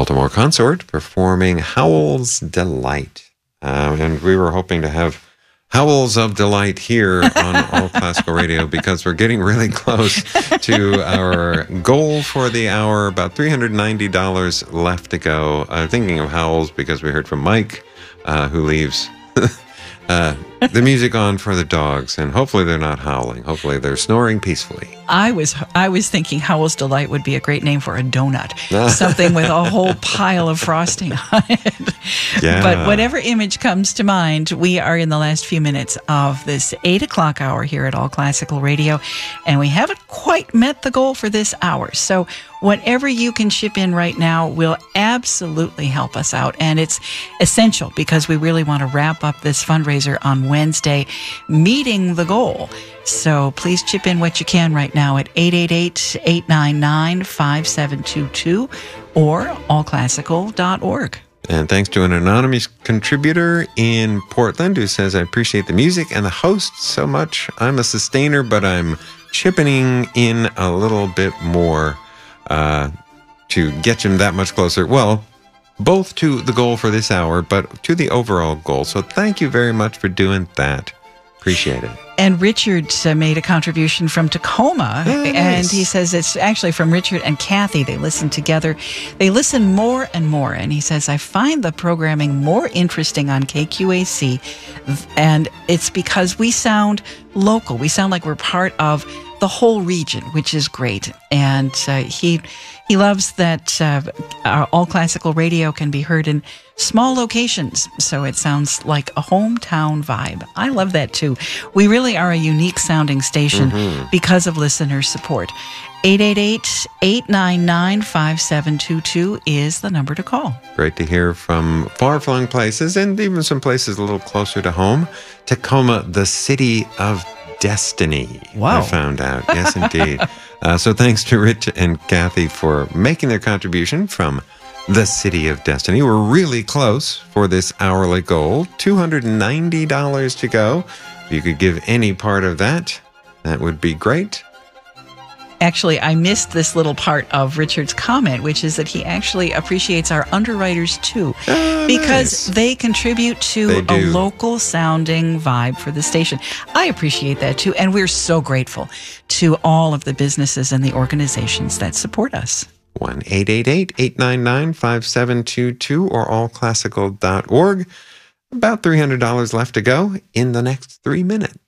Baltimore Consort performing Howl's Delight. And we were hoping to have Howls of Delight here on All Classical Radio because we're getting really close to our goal for the hour. About $390 left to go. I'm thinking of Howls because we heard from Mike, who leaves the music on for the dogs, and hopefully they're not howling. Hopefully they're snoring peacefully. I was thinking Howl's Delight would be a great name for a donut. Something with a whole pile of frosting on it. Yeah. But whatever image comes to mind, we are in the last few minutes of this 8 o'clock hour here at All Classical Radio, and we haven't quite met the goal for this hour. So whatever you can chip in right now will absolutely help us out, and it's essential because we really want to wrap up this fundraiser on Wednesday, meeting the goal. So please chip in what you can right now at 888-899-5722 or allclassical.org. And thanks to an anonymous contributor in Portland who says, I appreciate the music and the host so much. I'm a sustainer, but I'm chipping in a little bit more to get him that much closer. Well, both to the goal for this hour, but to the overall goal. So thank you very much for doing that. Appreciate it. And Richard made a contribution from Tacoma, and he says it's actually from Richard and Kathy. They listen together. They listen more and more, and he says, I find the programming more interesting on KQAC, and it's because we sound local. We sound like we're part of the whole region, which is great. And he loves that our All Classical Radio can be heard in small locations, so it sounds like a hometown vibe. I love that too. We really are a unique sounding station because of listener support. 888-899-5722 is the number to call. Great to hear from far-flung places and even some places a little closer to home. Tacoma, the city of destiny. Wow. I found out. Yes, indeed. So thanks to Rich and Kathy for making their contribution from the City of Destiny. We're really close for this hourly goal. $290 to go. If you could give any part of that, that would be great. Actually, I missed this little part of Richard's comment, which is that he actually appreciates our underwriters too, because they contribute to a local sounding vibe for the station. I appreciate that too, and we're so grateful to all of the businesses and the organizations that support us. 1-888-899-5722 or allclassical.org. About $300 left to go in the next 3 minutes.